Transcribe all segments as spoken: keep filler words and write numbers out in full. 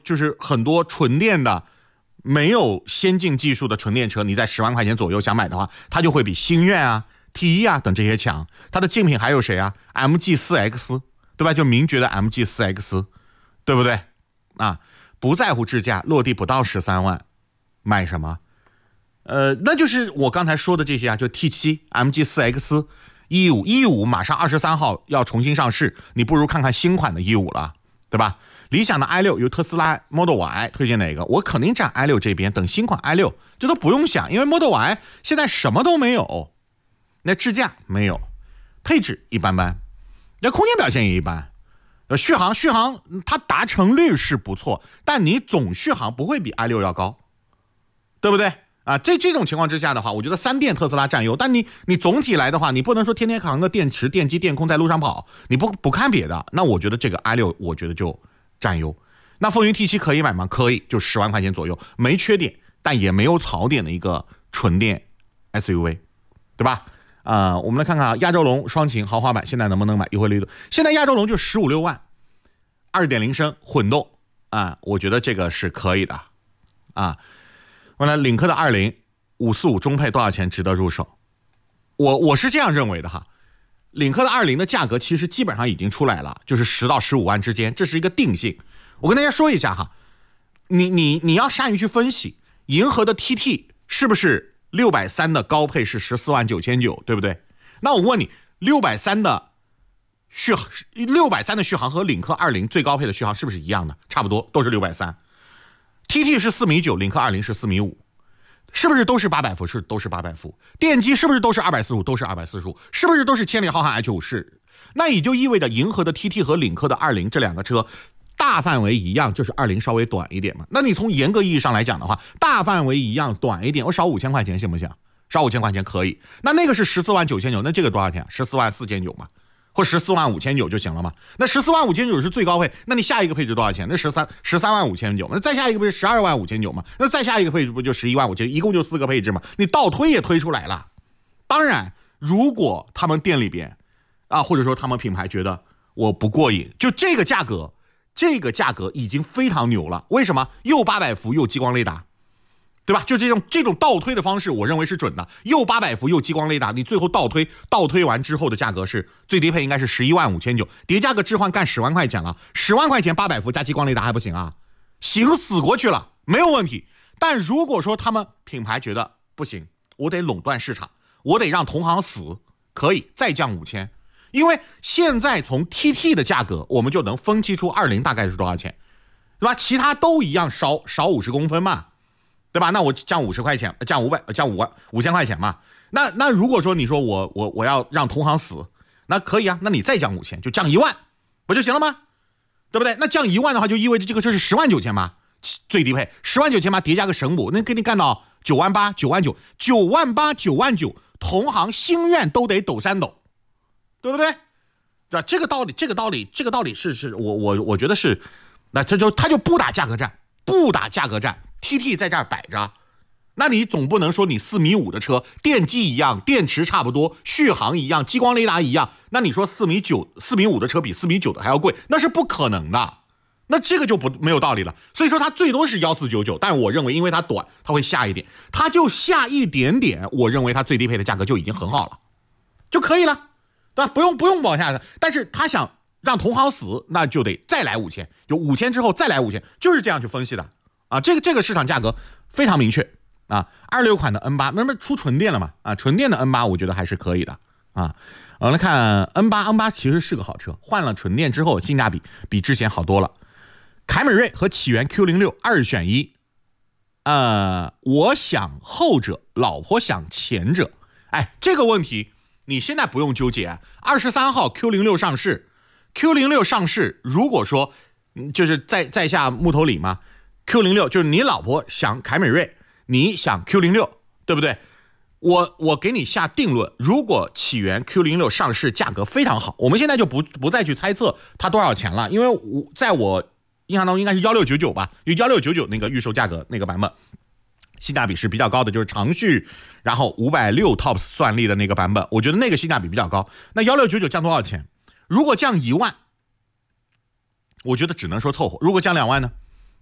就是很多纯电的没有先进技术的纯电车，你在十万块钱左右想买的话，它就会比星越啊、T 一 啊等这些强。它的竞品还有谁啊 ？M G 四 X， 对吧？就名爵的 M G 四 X， 对不对？啊，不在乎智驾，落地不到十三万，买什么？呃，那就是我刚才说的这些啊，就 T 七、M G 四 X、E 五、E 五马上二十三号要重新上市，你不如看看新款的 E 五了，对吧？理想的 i 六由特斯拉 Model Y 推荐哪个？我肯定站 i 六这边，等新款 i 六，这都不用想，因为 Model Y 现在什么都没有，那智驾没有，配置一般般，那空间表现也一般，呃，续航续航它达成率是不错，但你总续航不会比 i 六要高，对不对？啊，这这种情况之下的话，我觉得三电特斯拉占优，但你你总体来的话，你不能说天天扛个电池、电机、电控在路上跑，你不不看别的，那我觉得这个 i 六我觉得就占优。那风云 T 七 可以买吗？可以，就十万块钱左右，没缺点，但也没有槽点的一个纯电 S U V， 对吧？啊、呃，我们来看看啊，亚洲龙双擎豪华版现在能不能买？优惠力度，现在亚洲龙就十五六万，二点零升混动啊，我觉得这个是可以的啊。完了，领克的二零五四五中配多少钱值得入手？我我是这样认为的哈，领克的二零的价格其实基本上已经出来了，就是十到十五万之间，这是一个定性。我跟大家说一下哈，你你你要善于去分析，银河的 T T 是不是六百三的高配是十四万九千九，对不对？那我问你，六百三的续航，六百三的续航和领克二零最高配的续航是不是一样的？差不多，都是六百三。T T 是四米九，领克二零是四米五，是不是都是八百伏？是都是八百伏。电机是不是都是二百四十五？都是二百四十五。是不是都是千里浩瀚 H 五？是。那也就意味着银河的 T T 和领克的二零这两个车大范围一样，就是二零稍微短一点嘛。那你从严格意义上来讲的话，大范围一样短一点，我少五千块钱行不行？少五千块钱可以。那那个是十四万九千九，那这个多少钱？十四万四千九嘛。或十四万五千九就行了嘛？那十四万五千九是最高配，那你下一个配置多少钱？那十三十三万五千九，那再下一个不是十二万五千九嘛？那再下一个配置不就十一万五千？一共就四个配置嘛？你倒推也推出来了。当然，如果他们店里边啊，或者说他们品牌觉得我不过瘾，就这个价格，这个价格已经非常牛了。为什么？又八百伏又激光雷达。对吧？就这种这种倒推的方式，我认为是准的。又八百伏又激光雷达，你最后倒推倒推完之后的价格是最低配应该是十一万五千九，叠加个置换干十万块钱了，十万块钱八百伏加激光雷达还不行啊？行死过去了，没有问题。但如果说他们品牌觉得不行，我得垄断市场，我得让同行死，可以再降五千，因为现在从 T T 的价格我们就能分析出二零大概是多少钱，对吧？其他都一样，少少五十公分嘛。对吧？那我降五十块钱，降五百，降五万五千块钱嘛。那那如果说你说我我我要让同行死，那可以啊。那你再降五千，就降一万，不就行了吗？对不对？那降一万的话，就意味着这个车是十万九千八，最低配十万九千八叠加个省补，那给你干到九万八、九万九、九万八、九万九，同行心愿都得抖三抖，对不对？对吧？这个道理，这个道理，这个道理是是我我我觉得是，那他就他就不打价格战，不打价格战。T T 在这儿摆着，那你总不能说你四米五的车，电机一样，电池差不多，续航一样，激光雷达一样，那你说四米九、四米五的车比四米九的还要贵，那是不可能的，那这个就不没有道理了。所以说它最多是一四九九，但我认为因为它短，它会下一点，它就下一点点，我认为它最低配的价格就已经很好了，就可以了，对吧？不用不用往下，但是他想让同行死，那就得再来五千，有五千之后再来五千，就是这样去分析的。啊，这个这个市场价格非常明确啊。二六款的 N 八， 那么出纯电了嘛？啊，纯电的 N 八， 我觉得还是可以的啊。我们来看 N 八 N 八 其实是个好车，换了纯电之后性价比比之前好多了。凯美瑞和启源 Q 零六 二选一，呃，我想后者，老婆想前者。哎，这个问题你现在不用纠结。二十三号 Q 零六 上市 ，Q 零六 上市，如果说就是在在下木头里嘛。Q 零六 就是你老婆想凯美瑞，你想 Q 零六， 对不对？我我给你下定论，如果启源 Q 零六 上市价格非常好，我们现在就不不再去猜测它多少钱了，因为我在我印象当中应该是一六九九吧，因为一六九九那个预售价格那个版本性价比是比较高的，就是长续，然后五百六 T O P S 算力的那个版本，我觉得那个性价比比较高。那一六九九降多少钱？如果降一万，我觉得只能说凑合；如果降两万呢？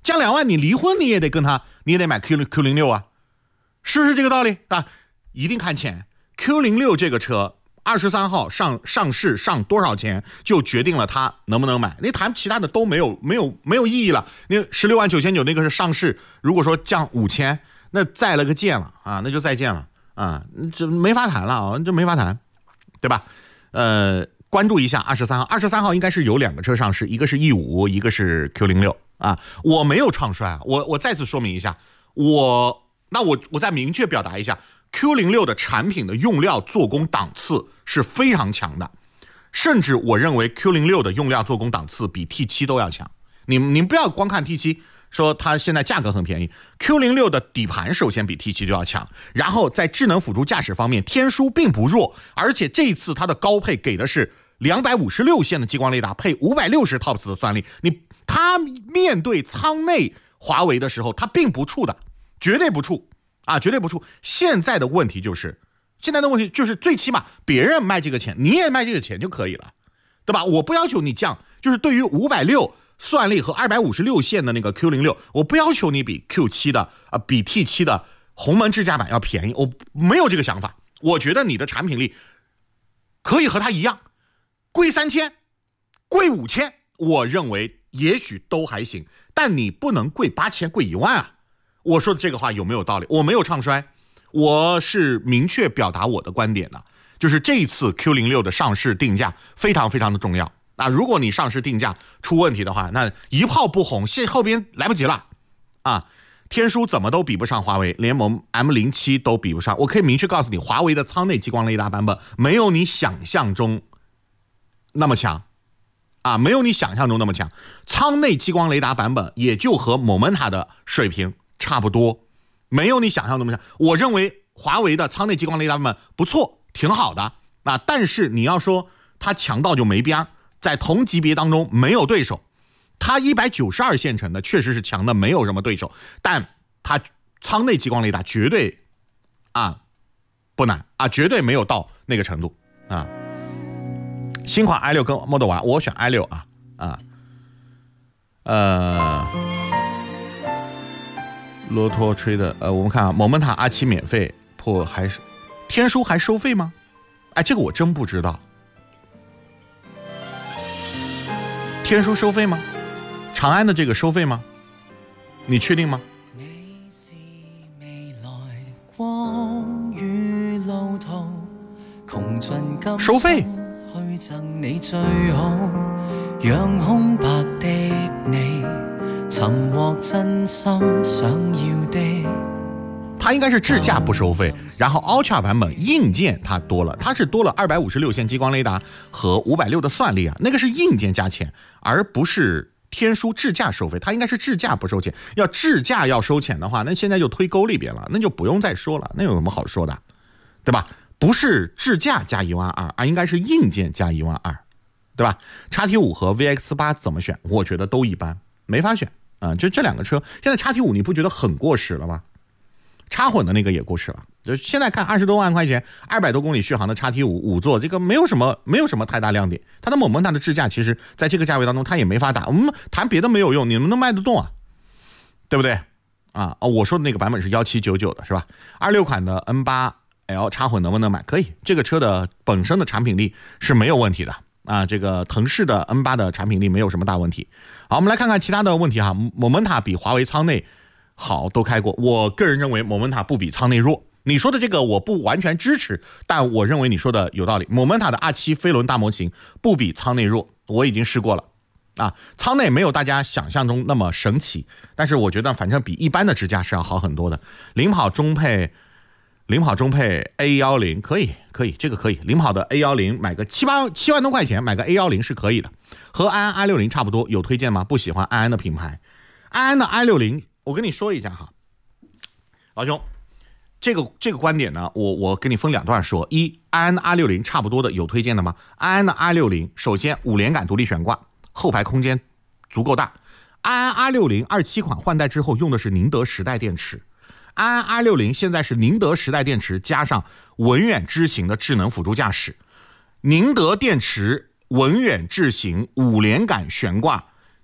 降两万，你离婚你也得跟他，你也得买 Q Q 零六啊，是不是这个道理啊？一定看钱。Q 零六这个车二十三号上上市上多少钱，就决定了它能不能买。你谈其他的都没有没有没有意义了。那十六万九千九那个是上市，如果说降五千，那再了个见了啊，那就再见了啊，这没法谈了啊，这没法谈，对吧？呃，关注一下二十三号，二十三号应该是有两个车上市，一个是 E 五，一个是 Q 零六啊。我没有唱衰啊，我我再次说明一下，我那我我再明确表达一下。Q 零六 的产品的用料做工档次是非常强的，甚至我认为 Q 零六 的用料做工档次比 T 七 都要强。你你不要光看 T 七 说它现在价格很便宜， Q 零六 的底盘首先比 T 七 就要强，然后在智能辅助驾驶方面天枢并不弱，而且这一次它的高配给的是两百五十六线的激光雷达配五百六十 T O P S 的算力，你它面对舱内华为的时候它并不怵的，绝对不怵啊，绝对不怵。现在的问题就是，现在的问题就是，最起码别人卖这个钱，你也卖这个钱就可以了，对吧？我不要求你降，就是对于五百六算力和二百五十六线的那个 Q 零六，我不要求你比 Q 七 的啊、呃，比 T 七 的鸿蒙智驾版要便宜，我没有这个想法。我觉得你的产品力可以和它一样，贵三千，贵五千，我认为也许都还行，但你不能贵八千，贵一万啊。我说的这个话有没有道理？我没有唱衰，我是明确表达我的观点的，就是这一次 Q 零六 的上市定价非常非常的重要啊！如果你上市定价出问题的话，那一炮不红，现后边来不及了啊！天枢怎么都比不上华为，联盟 M 零七 都比不上。我可以明确告诉你，华为的舱内激光雷达版本没有你想象中那么强啊，没有你想象中那么强。舱内激光雷达版本也就和 Momenta 的水平差不多，没有你想象那么强。我认为华为的舱内激光雷达版本不错，挺好的啊。但是你要说它强到就没边，在同级别当中没有对手。它一百九十二线程的确实是强的，没有什么对手。但它舱内激光雷达绝对啊不难啊，绝对没有到那个程度啊。新款 i 六 跟 Model Y， 我选 i 六 啊啊呃。骆驼吹的，呃，我们看啊，某门塔 R 七免费破还是天枢还收费吗？哎，这个我真不知道。天枢收费吗？长安的这个收费吗？你确定吗？收费？让空白的你尋獲真心想要的，它应該是智駕不收費，然後 Ultra 版本硬件它多了，它是多了二百五十六线激光雷達和五百六的算力啊，那個是硬件加錢，而不是天樞智駕收費，它應該是智駕不收錢。要智駕要收錢的話，那現在就推溝裏邊了，那就不用再說了，那有什麼好說的，對吧？不是智駕加一萬二，而應該是硬件加一萬二，對吧 ？X T 五 和 V X 八 怎麼選？我覺得都一般，沒法選。啊，就这两个车，现在 X T 五 你不觉得很过时了吗？插混的那个也过时了。就现在看二十多万块钱，二百多公里续航的 X T 五 五座，这个没有什么没有什么太大亮点。它的某门塔的智驾，其实在这个价位当中，它也没法打。我们谈别的没有用，你能不能卖得动啊？对不对？啊哦，我说的那个版本是一七九九的是吧？二六款的 N 八 L 插混能不能买？可以，这个车的本身的产品力是没有问题的。啊，这个腾势的 N 八 的产品力没有什么大问题。好，我们来看看其他的问题哈。某门塔比华为舱内好，都开过。我个人认为某门塔不比舱内弱。你说的这个我不完全支持，但我认为你说的有道理。某门塔的 R 七 飞轮大模型不比舱内弱，我已经试过了。啊，舱内没有大家想象中那么神奇，但是我觉得反正比一般的支架是要好很多的。领跑中配。领跑中配 A 一零 可以可以，这个可以。领跑的 A 一零 买个七八七万多块钱买个 A 一零 是可以的，和安安 i 六零 差不多。有推荐吗？不喜欢安安的品牌。安安的 i 六零，我跟你说一下哈，老兄，这个这个观点呢，我我跟你分两段说。一，安安的 i 六零 差不多的有推荐的吗？安安的 i 六零，首先五连杆独立悬挂，后排空间足够大。安安 i 六零 二七款换代之后用的是宁德时代电池。安安 i 六零 现在是宁德时代电池加上文远智行的智能辅助驾驶，宁德电池文远智行五连杆悬挂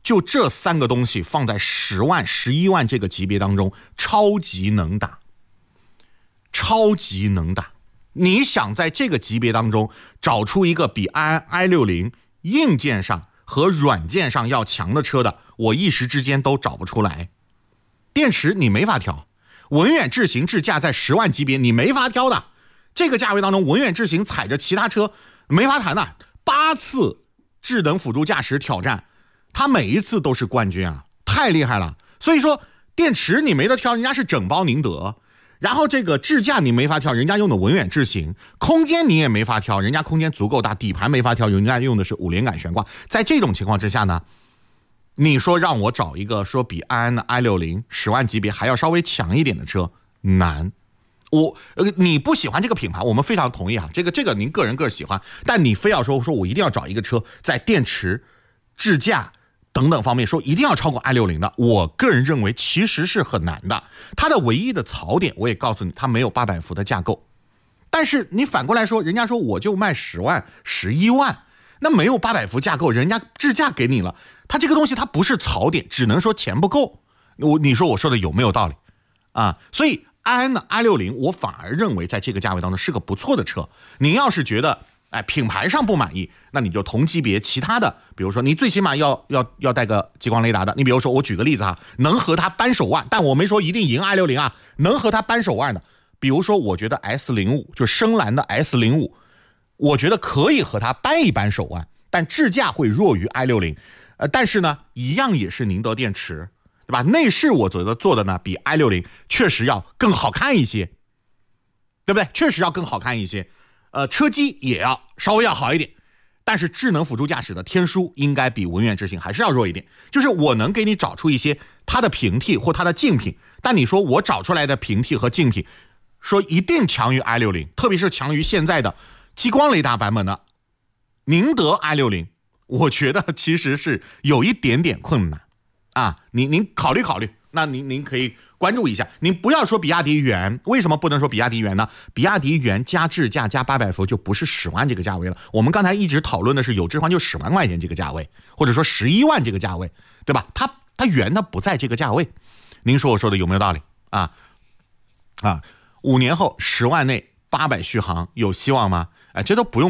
就这三个东西放在十万、十一万这个级别当中，超级能打，超级能打。你想在这个级别当中找出一个比安安 i 六零硬件上和软件上要强的车的，我一时之间都找不出来。电池你没法挑，文远智行智驾在十万级别你没法挑的。这个价位当中，文远智行踩着其他车没法谈的，八次智能辅助驾驶挑战，它每一次都是冠军啊，太厉害了。所以说电池你没得挑，人家是整包宁德。然后这个智驾你没法挑，人家用的文远智行。空间你也没法挑，人家空间足够大。底盘没法挑，人家用的是五连杆悬挂。在这种情况之下呢，你说让我找一个说比安安的 i 六零 十万级别还要稍微强一点的车，难。我呃，你不喜欢这个品牌，我们非常同意啊，这个这个您个人个人喜欢，但你非要说说我一定要找一个车在电池、智驾等等方面说一定要超过 i 六零的，我个人认为其实是很难的。它的唯一的槽点，我也告诉你，它没有八百伏的架构。但是你反过来说，人家说我就卖十万、十一万，那没有八百伏架构，人家智驾给你了，它这个东西它不是槽点，只能说钱不够。我你说我说的有没有道理啊？所以安安的 i 六零，我反而认为在这个价位当中是个不错的车。您要是觉得哎，品牌上不满意，那你就同级别其他的，比如说你最起码要要要带个激光雷达的。你比如说，我举个例子哈，能和它扳手腕，但我没说一定赢 i 六零啊，能和它扳手腕的，比如说我觉得 S 零五 就深蓝的 S 零五，我觉得可以和它扳一扳手腕，但智驾会弱于 i 六零，呃，但是呢，一样也是宁德电池，对吧？内饰我觉得做的呢比 i 六零 确实要更好看一些，对不对？确实要更好看一些。呃，车机也要稍微要好一点，但是智能辅助驾驶的天枢应该比文远智行还是要弱一点。就是我能给你找出一些它的平替或它的竞品，但你说我找出来的平替和竞品，说一定强于 i 六零，特别是强于现在的激光雷达版本的宁德 i 六零，我觉得其实是有一点点困难啊。您您考虑考虑，那您您可以关注一下。您不要说比亚迪元，为什么不能说比亚迪元呢？比亚迪元加智驾加八百伏就不是十万这个价位了。我们刚才一直讨论的是有置换就十万块钱这个价位，或者说十一万这个价位，对吧？它它元它不在这个价位。您说我说的有没有道理啊？啊，五年后十万内八百续航有希望吗？哎，这都不用。